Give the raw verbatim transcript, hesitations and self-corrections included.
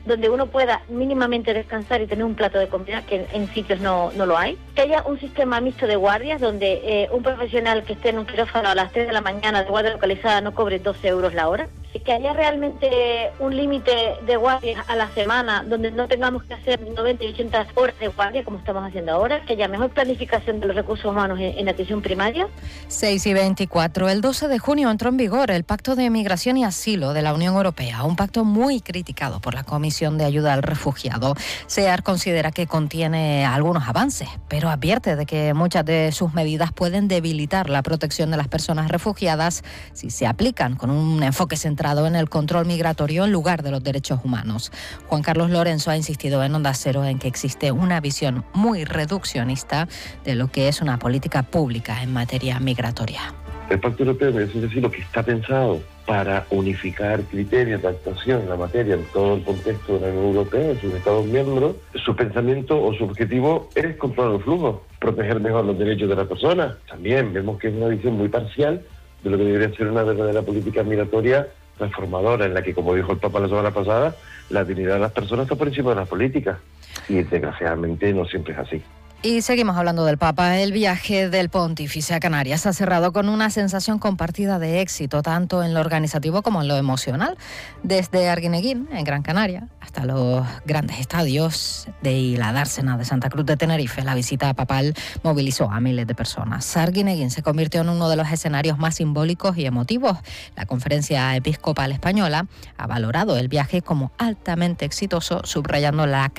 donde uno pueda mínimamente descansar y tener un plato de comida, que en sitios no, no lo hay. Que haya un sistema mixto de guardias, donde eh, un profesional que esté en un quirófano a las tres de la mañana de guardia localizada no cobre doce euros la hora. Y que haya realmente un límite de guardias a la semana, donde no tengamos que hacer noventa y ochenta horas de guardia como estamos haciendo ahora. Que haya mejor planificación de los recursos humanos en, en atención primaria. seis y veinticuatro. El doce de junio entró en vigor el Pacto de Migración y Asilo de la Unión Europea, un pacto muy criticado por la Comisión de Ayuda al Refugiado. SEAR considera que contiene algunos avances, pero advierte de que muchas de sus medidas pueden debilitar la protección de las personas refugiadas si se aplican con un enfoque centrado en el control migratorio en lugar de los derechos humanos. Juan Carlos Lorenzo ha insistido en Onda Cero en que existe una visión muy reduccionista de lo que es una política pública en materia migratoria. El Pacto Europeo de Migración y Asilo, que está pensado para unificar criterios de actuación en la materia en todo el contexto de la Unión Europea, en sus Estados miembros, su pensamiento o su objetivo es controlar los flujos, proteger mejor los derechos de las personas. También vemos que es una visión muy parcial de lo que debería ser una verdadera política migratoria transformadora, en la que, como dijo el Papa la semana pasada, la dignidad de las personas está por encima de las políticas. Y desgraciadamente no siempre es así. Y seguimos hablando del Papa. El viaje del Pontífice a Canarias ha cerrado con una sensación compartida de éxito, tanto en lo organizativo como en lo emocional. Desde Arguineguín, en Gran Canaria, hasta los grandes estadios de la dársena de Santa Cruz de Tenerife, la visita papal movilizó a miles de personas. Arguineguín se convirtió en uno de los escenarios más simbólicos y emotivos. La Conferencia Episcopal Española ha valorado el viaje como altamente exitoso, subrayando la